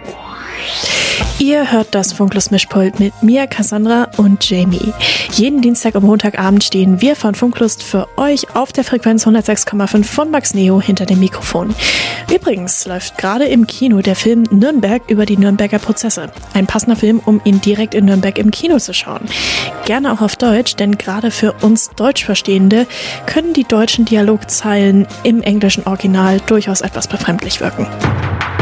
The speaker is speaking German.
Ihr hört das Funklust-Mischpult mit mir, Cassandra und Jamie. Jeden Dienstag und Montagabend stehen wir von Funklust für euch auf der Frequenz 106,5 von Max Neo hinter dem Mikrofon. Übrigens läuft gerade im Kino der Film Nürnberg über die Nürnberger Prozesse. Ein passender Film, um ihn direkt in Nürnberg im Kino zu schauen. Gerne auch auf Deutsch, denn gerade für uns Deutschverstehende können die deutschen Dialogzeilen im englischen Original durchaus etwas befremdlich wirken.